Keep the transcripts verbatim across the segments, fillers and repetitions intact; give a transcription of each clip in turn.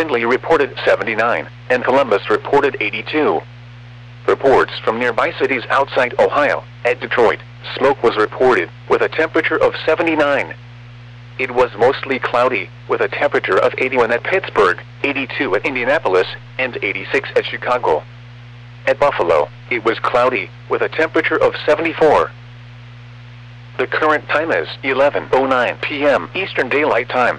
Findlay reported seventy-nine, and Columbus reported eighty-two. Reports from nearby cities outside Ohio. At Detroit, smoke was reported, with a temperature of seventy-nine. It was mostly cloudy, with a temperature of eighty-one at Pittsburgh, eighty-two at Indianapolis, and eighty-six at Chicago. At Buffalo, it was cloudy, with a temperature of seventy-four. The current time is eleven oh nine p m Eastern Daylight Time.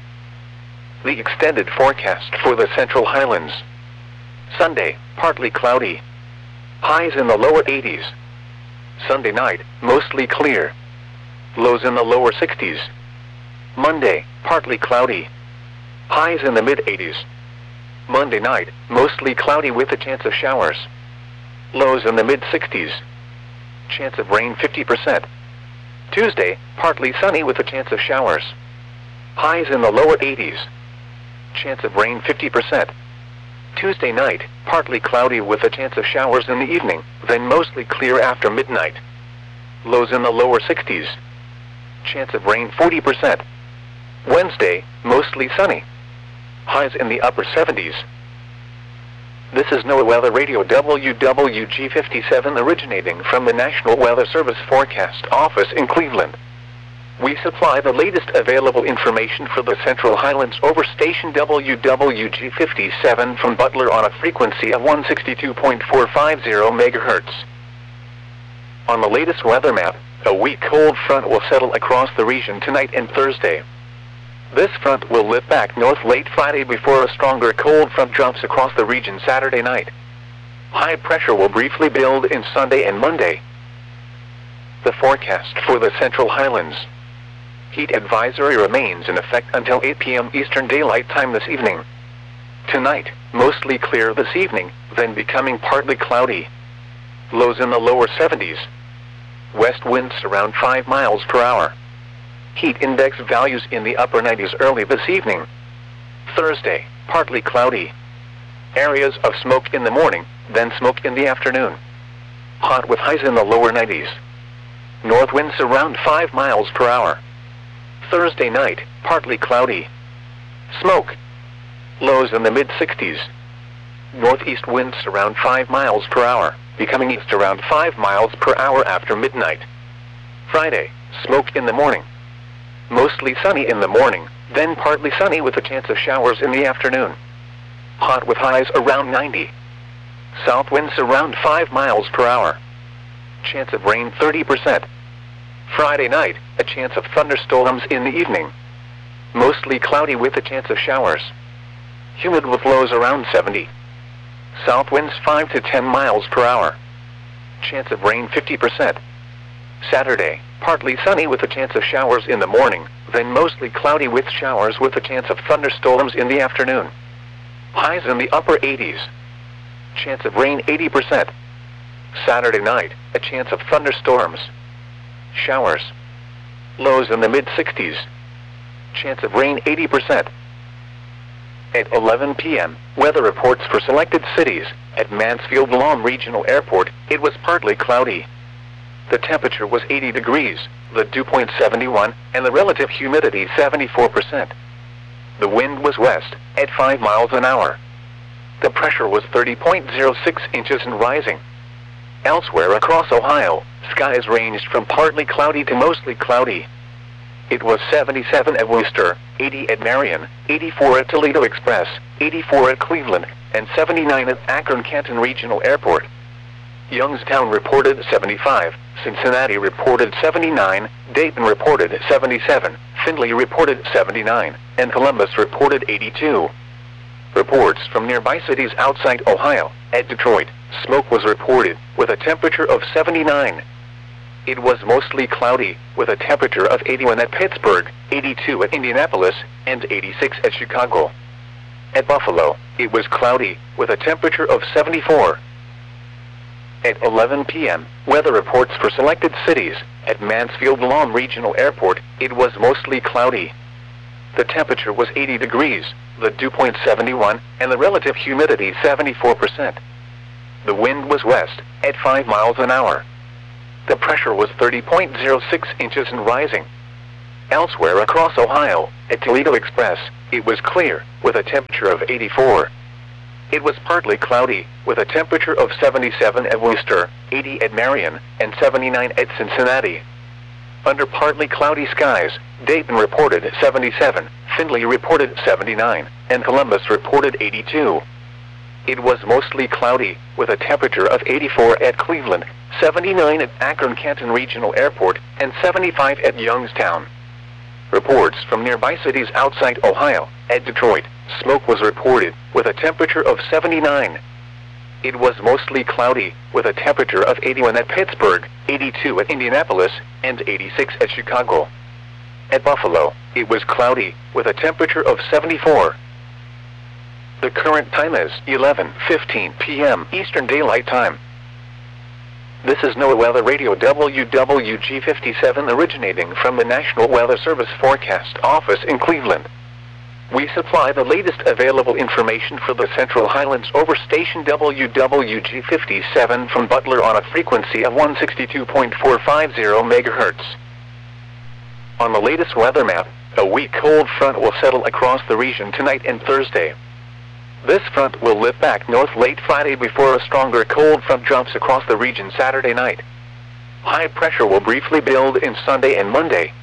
The extended forecast for the Central Highlands. Sunday, partly cloudy. Highs in the lower eighties. Sunday night, mostly clear. Lows in the lower sixties. Monday, partly cloudy. Highs in the mid eighties. Monday night, mostly cloudy with a chance of showers. Lows in the mid sixties. Chance of rain fifty percent. Tuesday, partly sunny with a chance of showers. Highs in the lower eighties. Chance of rain fifty percent. Tuesday night, partly cloudy with a chance of showers in the evening, then mostly clear after midnight. Lows in the lower sixties. Chance of rain forty percent. Wednesday, mostly sunny. Highs in the upper seventies. This is NOAA Weather Radio W W G fifty-seven originating from the National Weather Service Forecast Office in Cleveland. We supply the latest available information for the Central Highlands over station W W G fifty-seven from Butler on a frequency of one sixty-two point four five zero megahertz. On the latest weather map, a weak cold front will settle across the region tonight and Thursday. This front will lift back north late Friday before a stronger cold front drops across the region Saturday night. High pressure will briefly build in Sunday and Monday. The forecast for the Central Highlands. Heat advisory remains in effect until eight p m Eastern Daylight Time this evening. Tonight, mostly clear this evening, then becoming partly cloudy. Lows in the lower seventies. West winds around five miles per hour. Heat index values in the upper nineties early this evening. Thursday, partly cloudy. Areas of smoke in the morning, then smoke in the afternoon. Hot with highs in the lower nineties. North winds around five miles per hour. Thursday night, partly cloudy. Smoke. Lows in the mid sixties. Northeast winds around five miles per hour, becoming east around five miles per hour after midnight. Friday, smoke in the morning. Mostly sunny in the morning, then partly sunny with a chance of showers in the afternoon. Hot with highs around ninety. South winds around five miles per hour. Chance of rain thirty percent. Friday night, a chance of thunderstorms in the evening. Mostly cloudy with a chance of showers. Humid with lows around seventy. South winds five to ten miles per hour. Chance of rain fifty percent. Saturday, partly sunny with a chance of showers in the morning, then mostly cloudy with showers with a chance of thunderstorms in the afternoon. Highs in the upper eighties. Chance of rain eighty percent. Saturday night, a chance of thunderstorms. Showers. Lows in the mid sixties. Chance of rain eighty percent. At eleven p m, weather reports for selected cities. At Mansfield-Lom Regional Airport, it was partly cloudy. The temperature was eighty degrees, the dew point seventy-one, and the relative humidity seventy-four percent. The wind was west, at five miles an hour. The pressure was thirty point zero six inches and rising. Elsewhere across Ohio, skies ranged from partly cloudy to mostly cloudy. It was seventy-seven at Worcester, eighty at Marion, eighty-four at Toledo Express, eighty-four at Cleveland, and seventy-nine at Akron-Canton Regional Airport. Youngstown reported seventy-five, Cincinnati reported seventy-nine, Dayton reported seventy-seven, Findlay reported seventy-nine, and Columbus reported eighty-two. Reports from nearby cities outside Ohio. At Detroit, smoke was reported, with a temperature of seventy-nine. It was mostly cloudy, with a temperature of eighty-one at Pittsburgh, eighty-two at Indianapolis, and eighty-six at Chicago. At Buffalo, it was cloudy, with a temperature of seventy-four. At eleven p m, weather reports for selected cities. At Mansfield-Lom Regional Airport, it was mostly cloudy. The temperature was eighty degrees, the dew point seventy-one, and the relative humidity seventy-four percent. The wind was west, at five miles an hour. The pressure was thirty point zero six inches and rising. Elsewhere across Ohio, at Toledo Express, it was clear, with a temperature of eighty-four. It was partly cloudy, with a temperature of seventy-seven at Wooster, eighty at Marion, and seventy-nine at Cincinnati. Under partly cloudy skies, Dayton reported seventy-seven, Findlay reported seventy-nine, and Columbus reported eighty-two. It was mostly cloudy, with a temperature of eighty-four at Cleveland, seventy-nine at Akron-Canton Regional Airport, and seventy-five at Youngstown. Reports from nearby cities outside Ohio, at Detroit, smoke was reported, with a temperature of seventy-nine. It was mostly cloudy, with a temperature of eighty-one at Pittsburgh, eighty-two at Indianapolis, and eighty-six at Chicago. At Buffalo, it was cloudy, with a temperature of seventy-four. The current time is eleven fifteen p m Eastern Daylight Time. This is NOAA Weather Radio W W G fifty-seven originating from the National Weather Service Forecast Office in Cleveland. We supply the latest available information for the Central Highlands over station W W G fifty-seven from Butler on a frequency of one sixty-two point four five zero megahertz. On the latest weather map, a weak cold front will settle across the region tonight and Thursday. This front will lift back north late Friday before a stronger cold front drops across the region Saturday night. High pressure will briefly build in Sunday and Monday.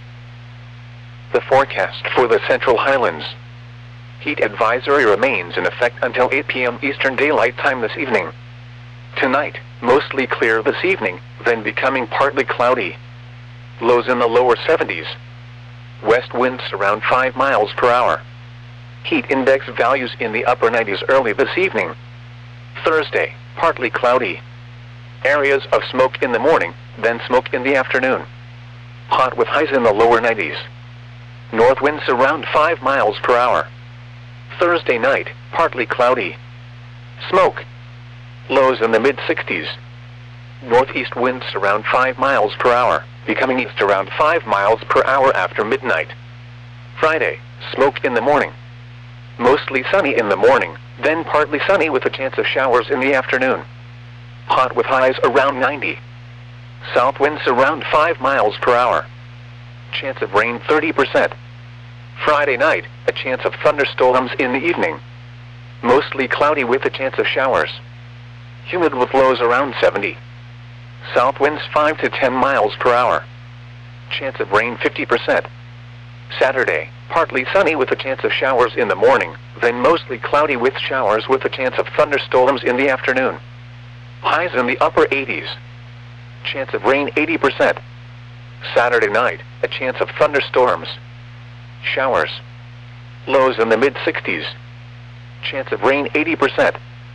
The forecast for the Central Highlands. Heat advisory remains in effect until eight p m Eastern Daylight Time this evening. Tonight, mostly clear this evening, then becoming partly cloudy. Lows in the lower seventies. West winds around five miles per hour. Heat index values in the upper nineties early this evening. Thursday, partly cloudy. Areas of smoke in the morning, then smoke in the afternoon. Hot with highs in the lower nineties. North winds around five miles per hour. Thursday night, partly cloudy. Smoke. Lows in the mid sixties. Northeast winds around five miles per hour, becoming east around five miles per hour after midnight. Friday, smoke in the morning. Mostly sunny in the morning, then partly sunny with a chance of showers in the afternoon. Hot with highs around ninety. South winds around five miles per hour. Chance of rain thirty percent. Friday night, a chance of thunderstorms in the evening. Mostly cloudy with a chance of showers. Humid with lows around seventy. South winds five to ten miles per hour. Chance of rain fifty percent. Saturday, partly sunny with a chance of showers in the morning, then mostly cloudy with showers with a chance of thunderstorms in the afternoon. Highs in the upper eighties. Chance of rain eighty percent. Saturday night, a chance of thunderstorms. Showers. Lows in the mid sixties. Chance of rain eighty percent.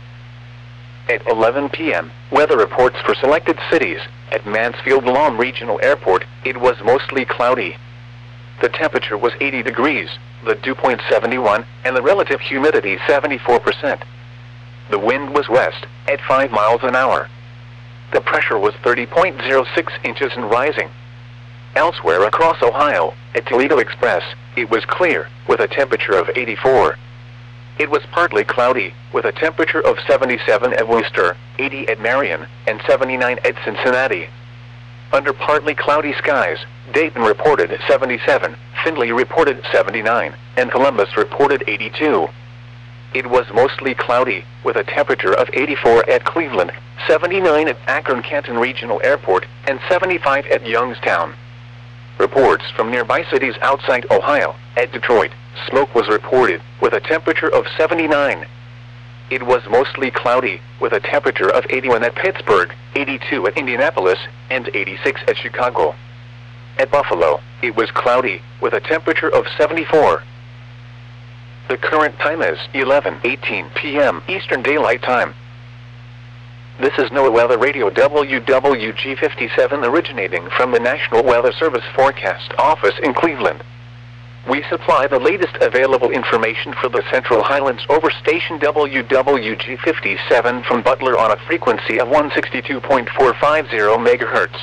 At eleven p m, weather reports for selected cities. At Mansfield-Lawn Regional Airport, it was mostly cloudy. The temperature was eighty degrees, the dew point seventy-one, and the relative humidity seventy-four percent. The wind was west, at five miles an hour. The pressure was thirty point zero six inches and rising. Elsewhere across Ohio, at Toledo Express, it was clear, with a temperature of eighty-four. It was partly cloudy, with a temperature of seventy-seven at Wooster, eighty at Marion, and seventy-nine at Cincinnati. Under partly cloudy skies, Dayton reported seventy-seven, Findlay reported seventy-nine, and Columbus reported eighty-two. It was mostly cloudy, with a temperature of eighty-four at Cleveland, seventy-nine at Akron-Canton Regional Airport, and seventy-five at Youngstown. Reports from nearby cities outside Ohio, at Detroit, smoke was reported, with a temperature of seventy-nine. It was mostly cloudy, with a temperature of eighty-one at Pittsburgh, eighty-two at Indianapolis, and eighty-six at Chicago. At Buffalo, it was cloudy, with a temperature of seventy-four. The current time is eleven eighteen p m Eastern Daylight Time. This is NOAA Weather Radio W W G fifty-seven originating from the National Weather Service Forecast Office in Cleveland. We supply the latest available information for the Central Highlands over station W W G fifty-seven from Butler on a frequency of one sixty-two point four five zero megahertz.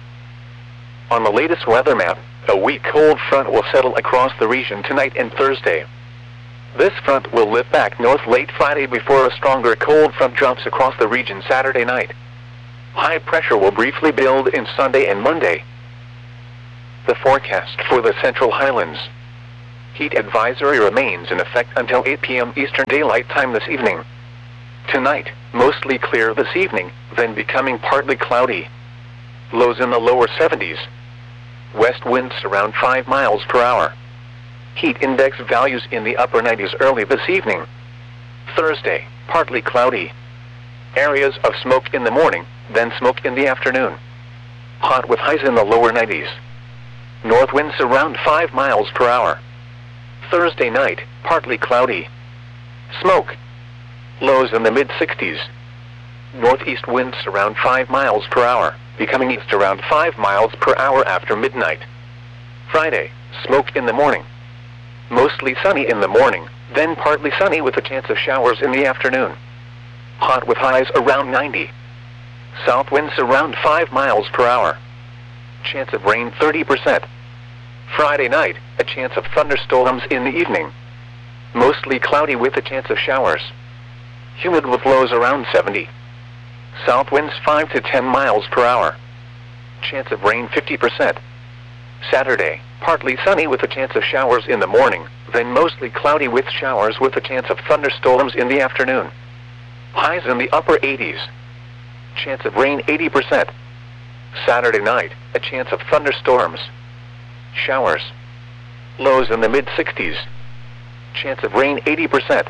On the latest weather map, a weak cold front will settle across the region tonight and Thursday. This front will lift back north late Friday before a stronger cold front drops across the region Saturday night. High pressure will briefly build in Sunday and Monday. The forecast for the Central Highlands. Heat advisory remains in effect until eight p m Eastern Daylight Time this evening. Tonight, mostly clear this evening, then becoming partly cloudy. Lows in the lower seventies. West winds around five miles per hour. Heat index values in the upper nineties early this evening. Thursday, partly cloudy. Areas of smoke in the morning, then smoke in the afternoon. Hot with highs in the lower nineties. North winds around five miles per hour. Thursday night, partly cloudy. Smoke. Lows in the mid sixties. Northeast winds around five miles per hour, becoming east around five miles per hour after midnight. Friday, smoke in the morning. Mostly sunny in the morning, then partly sunny with a chance of showers in the afternoon. Hot with highs around ninety. South winds around five miles per hour. Chance of rain thirty percent. Friday night, a chance of thunderstorms in the evening. Mostly cloudy with a chance of showers. Humid with lows around seventy. South winds five to ten miles per hour. Chance of rain fifty percent. Saturday, partly sunny with a chance of showers in the morning, then mostly cloudy with showers with a chance of thunderstorms in the afternoon. Highs in the upper eighties. Chance of rain eighty percent. Saturday night, a chance of thunderstorms. Showers. Lows in the mid sixties. Chance of rain eighty percent.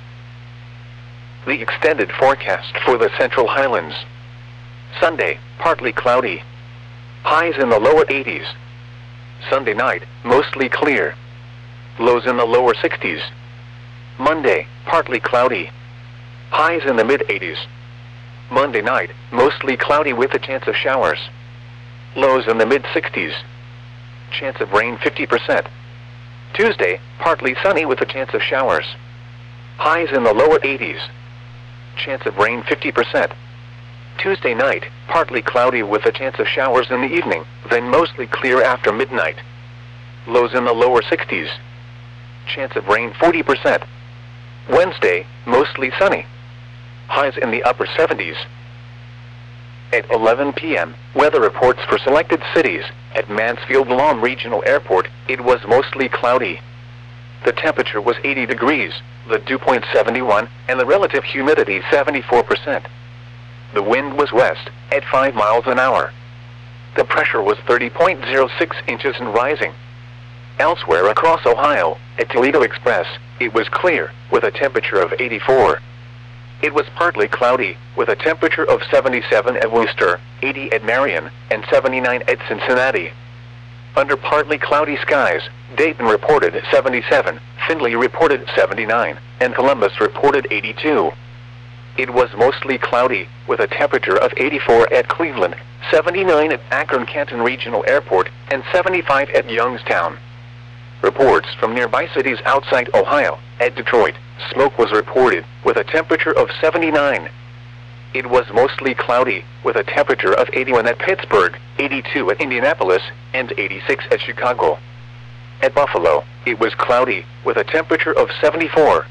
The extended forecast for the Central Highlands. Sunday, partly cloudy. Highs in the lower eighties. Sunday night, mostly clear. Lows in the lower sixties. Monday, partly cloudy. Highs in the mid eighties. Monday night, mostly cloudy with a chance of showers. Lows in the mid sixties. Chance of rain fifty percent. Tuesday, partly sunny with a chance of showers. Highs in the lower eighties. Chance of rain fifty percent. Tuesday night, partly cloudy with a chance of showers in the evening, then mostly clear after midnight. Lows in the lower sixties. Chance of rain forty percent. Wednesday, mostly sunny. Highs in the upper seventies. At eleven p m, weather reports for selected cities. At Mansfield-Lawn Regional Airport, it was mostly cloudy. The temperature was eighty degrees, the dew point seventy-one, and the relative humidity seventy-four percent. The wind was west, at five miles an hour. The pressure was thirty point zero six inches and rising. Elsewhere across Ohio, at Toledo Express, it was clear, with a temperature of eighty-four. It was partly cloudy, with a temperature of seventy-seven at Worcester, eighty at Marion, and seventy-nine at Cincinnati. Under partly cloudy skies, Dayton reported seventy-seven, Findlay reported seventy-nine, and Columbus reported eighty-two. It was mostly cloudy, with a temperature of eighty-four at Cleveland, seventy-nine at Akron-Canton Regional Airport, and seventy-five at Youngstown. Reports from nearby cities outside Ohio. At Detroit, smoke was reported, with a temperature of seventy-nine. It was mostly cloudy, with a temperature of eighty-one at Pittsburgh, eighty-two at Indianapolis, and eighty-six at Chicago. At Buffalo, it was cloudy, with a temperature of seventy-four.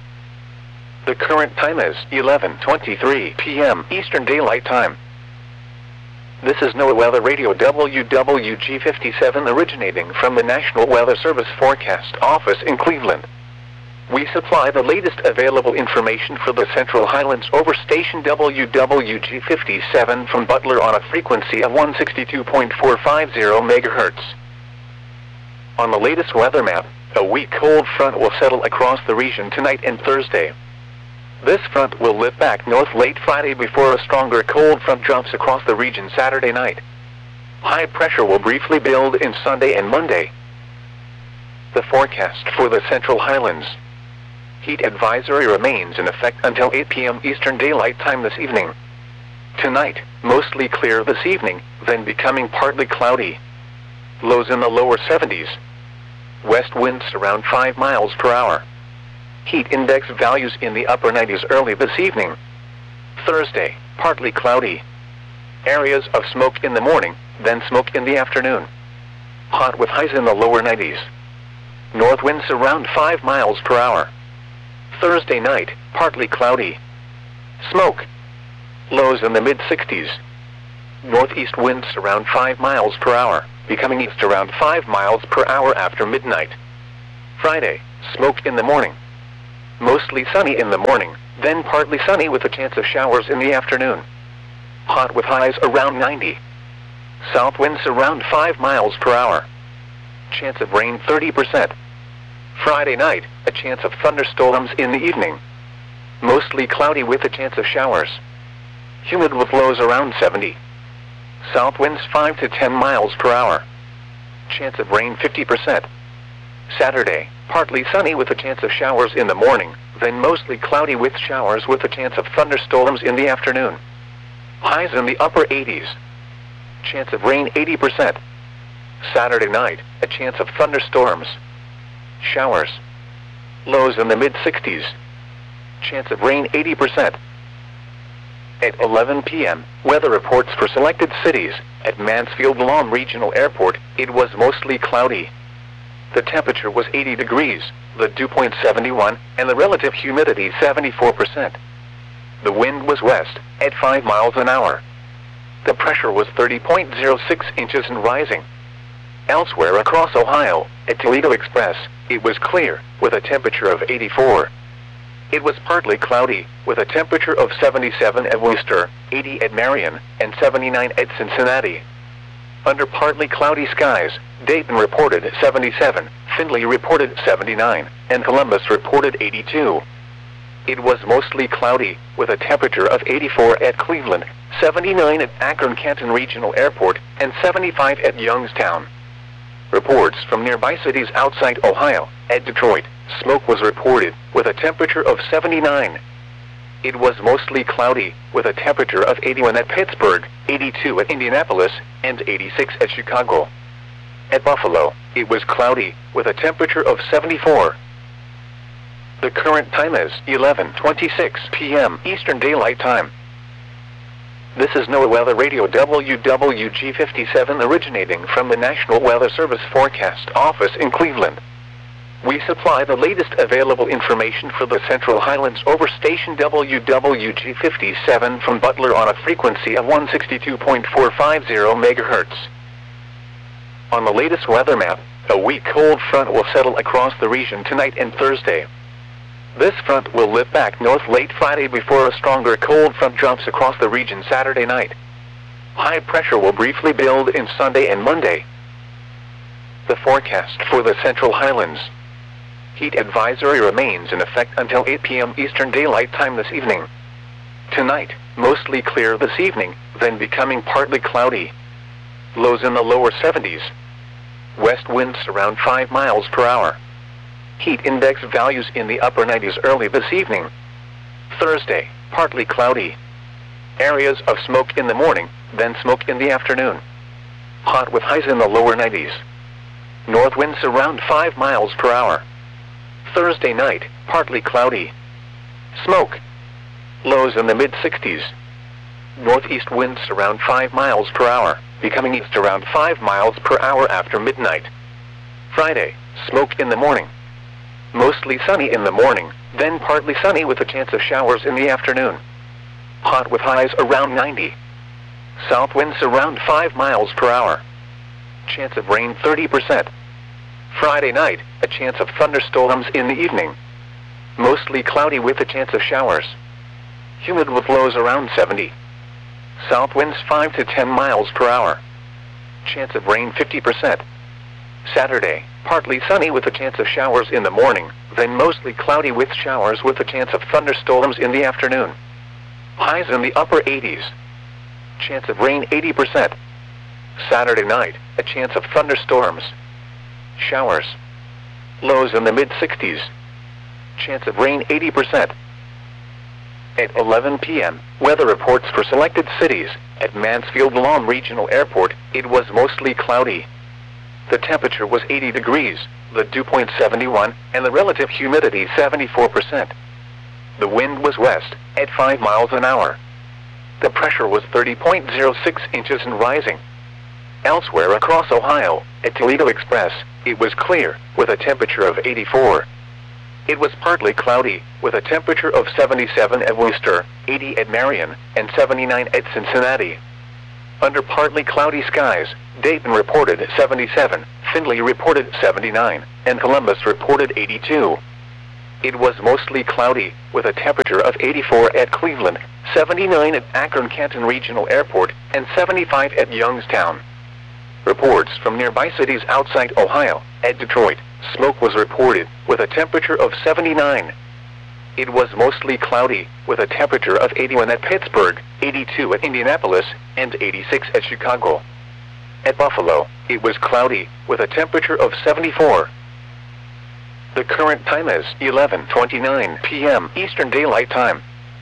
The current time is eleven twenty-three p m Eastern Daylight Time. This is NOAA Weather Radio W W G fifty-seven originating from the National Weather Service Forecast Office in Cleveland. We supply the latest available information for the Central Highlands over station W W G fifty-seven from Butler on a frequency of one sixty-two point four five zero megahertz. On the latest weather map, a weak cold front will settle across the region tonight and Thursday. This front will lift back north late Friday before a stronger cold front drops across the region Saturday night. High pressure will briefly build in Sunday and Monday. The forecast for the Central Highlands. Heat advisory remains in effect until eight p m Eastern Daylight Time this evening. Tonight, mostly clear this evening, then becoming partly cloudy. Lows in the lower seventies. West winds around five miles per hour. Heat index values in the upper nineties early this evening. Thursday, partly cloudy. Areas of smoke in the morning, then smoke in the afternoon. Hot with highs in the lower nineties. North winds around five miles per hour. Thursday night, partly cloudy. Smoke. Lows in the mid sixties. Northeast winds around five miles per hour, becoming east around five miles per hour after midnight. Friday, smoke in the morning. Mostly sunny in the morning, then partly sunny with a chance of showers in the afternoon. Hot with highs around ninety. South winds around five miles per hour. Chance of rain thirty percent. Friday night, a chance of thunderstorms in the evening. Mostly cloudy with a chance of showers. Humid with lows around seventy. South winds five to ten miles per hour. Chance of rain fifty percent. Saturday, partly sunny with a chance of showers in the morning, then mostly cloudy with showers with a chance of thunderstorms in the afternoon. Highs in the upper eighties. Chance of rain eighty percent. Saturday night, a chance of thunderstorms. Showers. Lows in the mid sixties. Chance of rain eighty percent. At eleven p m, weather reports for selected cities. At Mansfield Lawn Regional Airport, it was mostly cloudy. The temperature was eighty degrees, the dew point seventy-one, and the relative humidity seventy-four percent. The wind was west, at five miles an hour. The pressure was thirty point zero six inches and rising. Elsewhere across Ohio, at Toledo Express, it was clear, with a temperature of eighty-four. It was partly cloudy, with a temperature of seventy-seven at Worcester, eighty at Marion, and seventy-nine at Cincinnati. Under partly cloudy skies, Dayton reported seventy-seven, Findlay reported seventy-nine, and Columbus reported eighty-two. It was mostly cloudy, with a temperature of eighty-four at Cleveland, seventy-nine at Akron-Canton Regional Airport, and seventy-five at Youngstown. Reports from nearby cities outside Ohio. At Detroit, smoke was reported, with a temperature of seventy-nine. It was mostly cloudy, with a temperature of eighty-one at Pittsburgh, eighty-two at Indianapolis, and eighty-six at Chicago. At Buffalo, it was cloudy, with a temperature of seventy-four. The current time is eleven twenty-six p m Eastern Daylight Time. This is NOAA Weather Radio W W G fifty-seven originating from the National Weather Service Forecast Office in Cleveland. We supply the latest available information for the Central Highlands over station W W G fifty-seven from Butler on a frequency of one sixty-two point four five zero megahertz. On the latest weather map, a weak cold front will settle across the region tonight and Thursday. This front will lift back north late Friday before a stronger cold front drops across the region Saturday night. High pressure will briefly build in Sunday and Monday. The forecast for the Central Highlands. Heat advisory remains in effect until eight p m Eastern Daylight Time this evening. Tonight, mostly clear this evening, then becoming partly cloudy. Lows in the lower seventies. West winds around five miles per hour. Heat index values in the upper nineties early this evening. Thursday, partly cloudy. Areas of smoke in the morning, then smoke in the afternoon. Hot with highs in the lower nineties. North winds around five miles per hour. Thursday night, partly cloudy. Smoke. Lows in the mid sixties. Northeast winds around five miles per hour, becoming east around five miles per hour after midnight. Friday, smoke in the morning. Mostly sunny in the morning, then partly sunny with a chance of showers in the afternoon. Hot with highs around ninety. South winds around five miles per hour. Chance of rain thirty percent. Friday night, a chance of thunderstorms in the evening. Mostly cloudy with a chance of showers. Humid with lows around seventy. South winds five to ten miles per hour. Chance of rain fifty percent. Saturday, partly sunny with a chance of showers in the morning, then mostly cloudy with showers with a chance of thunderstorms in the afternoon. Highs in the upper eighties. Chance of rain eighty percent. Saturday night, a chance of thunderstorms. Showers. Lows in the mid sixties. Chance of rain eighty percent. At eleven p m, weather reports for selected cities. At Mansfield Lawn Regional Airport, it was mostly cloudy. The temperature was eighty degrees, the dew point seventy-one, and the relative humidity seventy-four percent. The wind was west, at five miles an hour. The pressure was thirty point zero six inches and rising. Elsewhere across Ohio, at Toledo Express, it was clear, with a temperature of eighty-four. It was partly cloudy, with a temperature of seventy-seven at Worcester, eighty at Marion, and seventy-nine at Cincinnati. Under partly cloudy skies, Dayton reported seventy-seven, Findlay reported seventy-nine, and Columbus reported eighty-two. It was mostly cloudy, with a temperature of eighty-four at Cleveland, seventy-nine at Akron-Canton Regional Airport, and seventy-five at Youngstown. Reports from nearby cities outside Ohio. At Detroit, smoke was reported, with a temperature of seventy-nine. It was mostly cloudy, with a temperature of eighty-one at Pittsburgh, eighty-two at Indianapolis, and eighty-six at Chicago. At Buffalo, it was cloudy, with a temperature of seventy-four. The current time is eleven twenty-nine p m Eastern Daylight Time.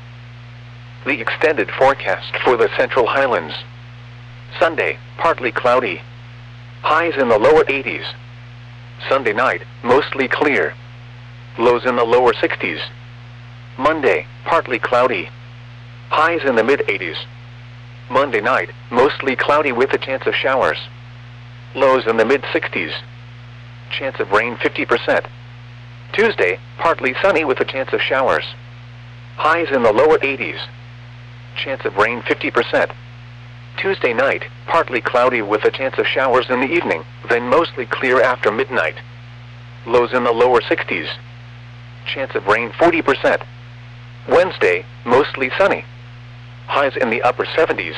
The extended forecast for the Central Highlands. Sunday, partly cloudy. Highs in the lower eighties. Sunday night, mostly clear. Lows in the lower sixties. Monday, partly cloudy. Highs in the mid-eighties. Monday night, mostly cloudy with a chance of showers. Lows in the mid-sixties. Chance of rain fifty percent. Tuesday, partly sunny with a chance of showers. Highs in the lower eighties. Chance of rain fifty percent. Tuesday night, partly cloudy with a chance of showers in the evening, then mostly clear after midnight. Lows in the lower sixties. Chance of rain forty percent. Wednesday, mostly sunny. Highs in the upper seventies.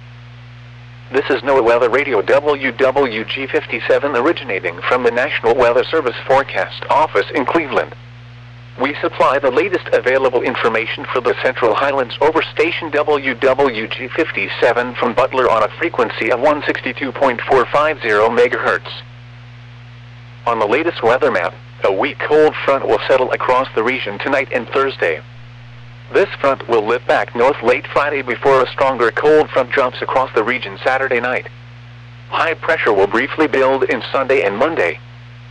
This is NOAA Weather Radio W W G fifty-seven originating from the National Weather Service Forecast Office in Cleveland. We supply the latest available information for the Central Highlands over station W W G fifty-seven from Butler on a frequency of one sixty-two point four five zero megahertz. On the latest weather map, a weak cold front will settle across the region tonight and Thursday. This front will lift back north late Friday before a stronger cold front jumps across the region Saturday night. High pressure will briefly build in Sunday and Monday.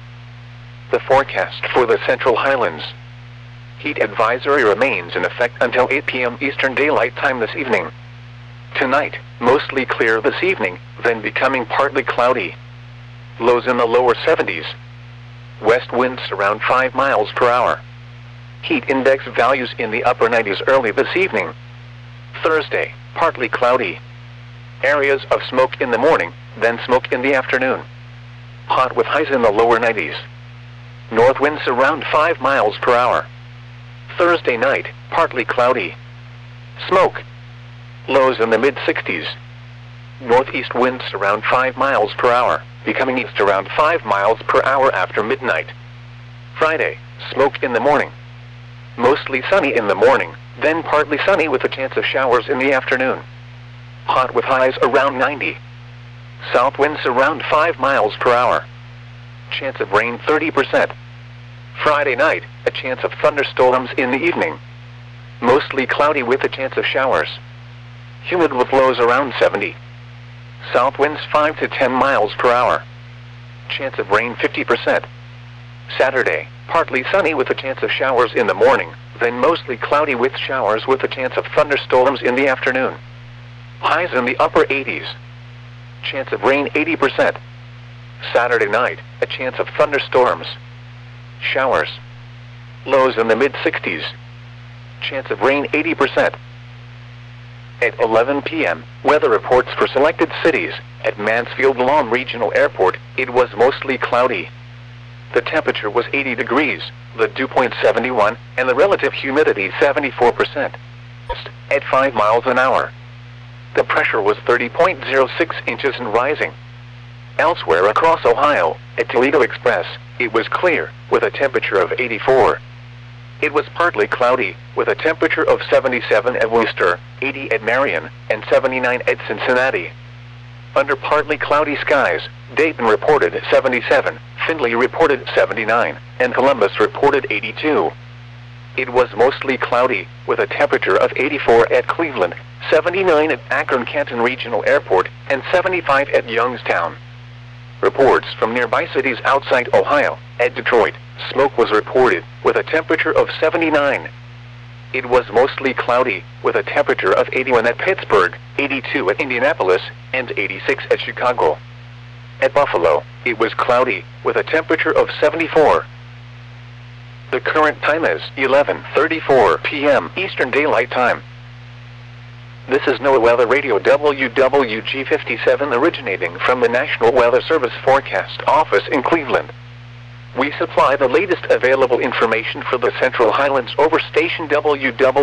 The forecast for the Central Highlands. Heat advisory remains in effect until eight p m Eastern Daylight Time this evening. Tonight, mostly clear this evening, then becoming partly cloudy. Lows in the lower seventies. West winds around five miles per hour. Heat index values in the upper nineties early this evening. Thursday, partly cloudy. Areas of smoke in the morning, then smoke in the afternoon. Hot with highs in the lower nineties. North winds around five miles per hour. Thursday night, partly cloudy. Smoke. Lows in the mid-sixties. Northeast winds around five miles per hour, becoming east around five miles per hour after midnight. Friday, smoke in the morning. Mostly sunny in the morning, then partly sunny with a chance of showers in the afternoon. Hot with highs around ninety. South winds around five miles per hour. Chance of rain thirty percent. Friday night, a chance of thunderstorms in the evening. Mostly cloudy with a chance of showers. Humid with lows around seventy. South winds five to ten miles per hour. Chance of rain fifty percent. Saturday, partly sunny with a chance of showers in the morning, then mostly cloudy with showers with a chance of thunderstorms in the afternoon. Highs in the upper eighties. Chance of rain eighty percent. Saturday night, a chance of thunderstorms. Showers. Lows in the mid-sixties. Chance of rain eighty percent. At eleven p m, weather reports for selected cities. At Mansfield-Lawn Regional Airport, it was mostly cloudy. The temperature was eighty degrees, the dew point seventy-one, and the relative humidity seventy-four percent. At five miles an hour. The pressure was thirty point zero six inches and rising. Elsewhere across Ohio, at Toledo Express, it was clear, with a temperature of eighty-four. It was partly cloudy, with a temperature of seventy-seven at Worcester, eighty at Marion, and seventy-nine at Cincinnati. Under partly cloudy skies, Dayton reported seventy-seven, Findlay reported seventy-nine, and Columbus reported eighty-two. It was mostly cloudy, with a temperature of eighty-four at Cleveland, seventy-nine at Akron-Canton Regional Airport, and seventy-five at Youngstown. Reports from nearby cities outside Ohio. At Detroit, smoke was reported, with a temperature of seventy-nine. It was mostly cloudy, with a temperature of eighty-one at Pittsburgh, eighty-two at Indianapolis, and eighty-six at Chicago. At Buffalo, it was cloudy, with a temperature of seventy-four. The current time is eleven thirty-four p m Eastern Daylight Time. This is NOAA Weather Radio W W G fifty-seven originating from the National Weather Service Forecast Office in Cleveland. We supply the latest available information for the Central Highlands over station W W